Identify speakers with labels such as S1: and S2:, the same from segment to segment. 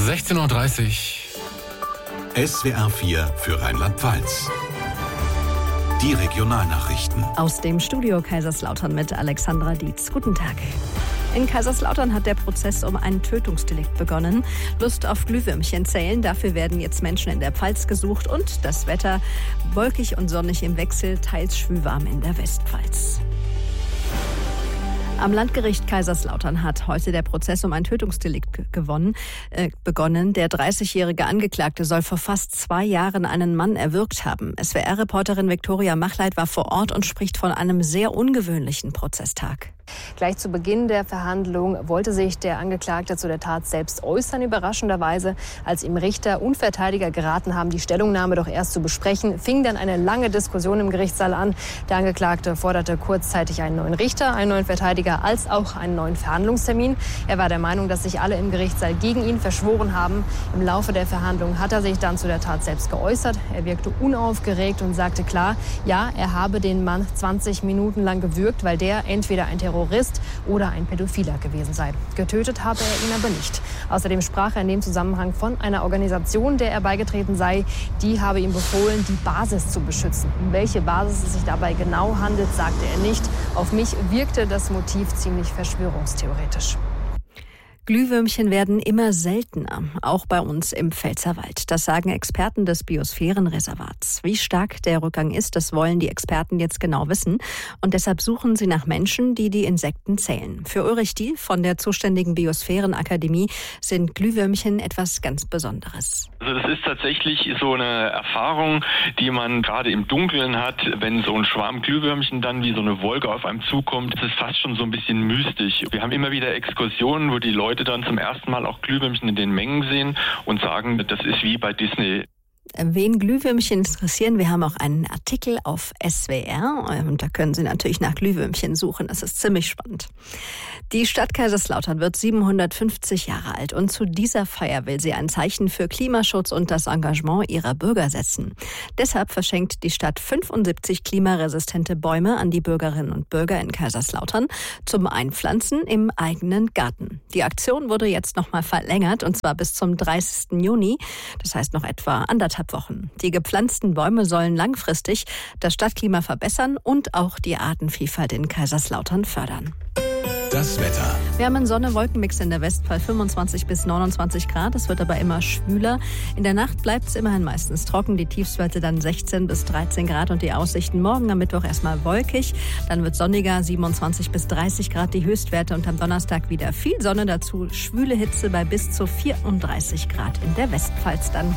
S1: 16:30 Uhr.
S2: SWR 4 für Rheinland-Pfalz. Die Regionalnachrichten.
S3: Aus dem Studio Kaiserslautern mit Alexandra Dietz. Guten Tag. In Kaiserslautern hat der Prozess um ein Tötungsdelikt begonnen. Lust auf Glühwürmchen zählen. Dafür werden jetzt Menschen in der Pfalz gesucht. Und das Wetter wolkig und sonnig im Wechsel, teils schwülwarm in der Westpfalz. Am Landgericht Kaiserslautern hat heute der Prozess um ein Tötungsdelikt begonnen. Der 30-jährige Angeklagte soll vor fast 2 Jahren einen Mann erwürgt haben. SWR-Reporterin Viktoria Machleit war vor Ort und spricht von einem sehr ungewöhnlichen Prozesstag.
S4: Gleich zu Beginn der Verhandlung wollte sich der Angeklagte zu der Tat selbst äußern, überraschenderweise. Als ihm Richter und Verteidiger geraten haben, die Stellungnahme doch erst zu besprechen, fing dann eine lange Diskussion im Gerichtssaal an. Der Angeklagte forderte kurzzeitig einen neuen Richter, einen neuen Verteidiger als auch einen neuen Verhandlungstermin. Er war der Meinung, dass sich alle im Gerichtssaal gegen ihn verschworen haben. Im Laufe der Verhandlung hat er sich dann zu der Tat selbst geäußert. Er wirkte unaufgeregt und sagte klar, ja, er habe den Mann 20 Minuten lang gewürgt, weil der entweder ein Terrorist oder ein Pädophiler gewesen sei. Getötet habe er ihn aber nicht. Außerdem sprach er in dem Zusammenhang von einer Organisation, der er beigetreten sei. Die habe ihm befohlen, die Basis zu beschützen. Um welche Basis es sich dabei genau handelt, sagte er nicht. Auf mich wirkte das Motiv ziemlich verschwörungstheoretisch.
S3: Glühwürmchen werden immer seltener, auch bei uns im Pfälzerwald. Das sagen Experten des Biosphärenreservats. Wie stark der Rückgang ist, das wollen die Experten jetzt genau wissen. Und deshalb suchen sie nach Menschen, die die Insekten zählen. Für Ulrich Diehl von der zuständigen Biosphärenakademie sind Glühwürmchen etwas ganz Besonderes.
S5: Also das ist tatsächlich so eine Erfahrung, die man gerade im Dunkeln hat, wenn so ein Schwarm Glühwürmchen dann wie so eine Wolke auf einem zukommt. Das ist fast schon so ein bisschen mystisch. Wir haben immer wieder Exkursionen, wo die Leute dann zum ersten Mal auch Glühwürmchen in den Mengen sehen und sagen, das ist wie bei Disney.
S3: Wen Glühwürmchen interessieren, wir haben auch einen Artikel auf SWR und da können Sie natürlich nach Glühwürmchen suchen. Das ist ziemlich spannend. Die Stadt Kaiserslautern wird 750 Jahre alt und zu dieser Feier will sie ein Zeichen für Klimaschutz und das Engagement ihrer Bürger setzen. Deshalb verschenkt die Stadt 75 klimaresistente Bäume an die Bürgerinnen und Bürger in Kaiserslautern zum Einpflanzen im eigenen Garten. Die Aktion wurde jetzt nochmal verlängert und zwar bis zum 30. Juni, das heißt noch etwa 1,5 Wochen. Die gepflanzten Bäume sollen langfristig das Stadtklima verbessern und auch die Artenvielfalt in Kaiserslautern fördern.
S2: Das Wetter.
S3: Wir haben einen Sonne-Wolken-Mix in der Westpfalz, 25 bis 29 Grad. Es wird aber immer schwüler. In der Nacht bleibt es immerhin meistens trocken. Die Tiefstwerte dann 16 bis 13 Grad und die Aussichten morgen am Mittwoch erstmal wolkig. Dann wird sonniger, 27 bis 30 Grad die Höchstwerte und am Donnerstag wieder viel Sonne dazu. Schwüle Hitze bei bis zu 34 Grad in der Westpfalz dann.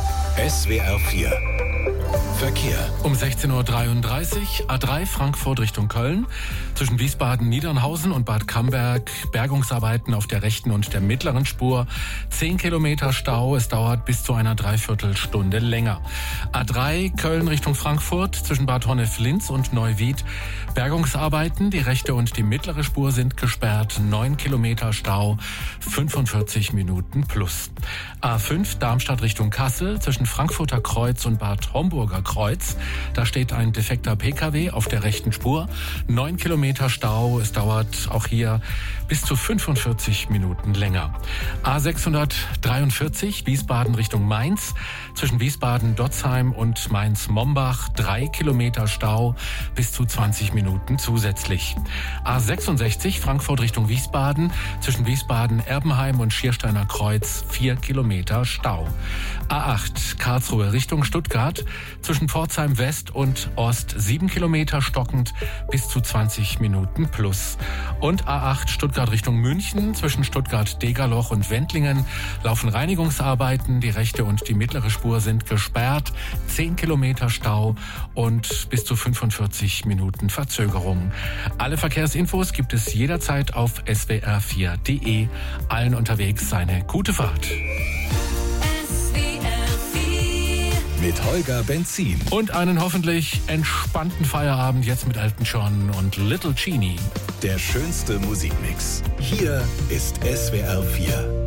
S2: SWR 4 Verkehr.
S1: Um 16:33 Uhr, A3 Frankfurt Richtung Köln. Zwischen Wiesbaden-Niedernhausen und Bad Camberg Bergungsarbeiten auf der rechten und der mittleren Spur. 10 Kilometer Stau, es dauert bis zu einer Dreiviertelstunde länger. A3 Köln Richtung Frankfurt zwischen Bad Honnef-Linz und Neuwied. Bergungsarbeiten, die rechte und die mittlere Spur sind gesperrt. 9 Kilometer Stau, 45 Minuten plus. A5 Darmstadt Richtung Kassel zwischen Frankfurter Kreuz und Bad Homburger Kreuz. Da steht ein defekter Pkw auf der rechten Spur. 9 Kilometer Stau. Es dauert auch hier bis zu 45 Minuten länger. A643 Wiesbaden Richtung Mainz. Zwischen Wiesbaden-Dotzheim und Mainz-Mombach 3 Kilometer Stau. Bis zu 20 Minuten zusätzlich. A66 Frankfurt Richtung Wiesbaden. Zwischen Wiesbaden-Erbenheim und Schiersteiner Kreuz 4 Kilometer Stau. A8 Karlsruhe Richtung Stuttgart. Zwischen Pforzheim West und Ost 7 Kilometer stockend bis zu 20 Minuten plus. Und A8 Stuttgart Richtung München. Zwischen Stuttgart-Degerloch und Wendlingen laufen Reinigungsarbeiten. Die rechte und die mittlere Spur sind gesperrt. 10 Kilometer Stau und bis zu 45 Minuten Verzögerung. Alle Verkehrsinfos gibt es jederzeit auf swr4.de. Allen unterwegs eine gute Fahrt.
S2: Mit Holger Benzin.
S1: Und einen hoffentlich entspannten Feierabend jetzt mit Elton John und Little Genie.
S2: Der schönste Musikmix. Hier ist SWR 4.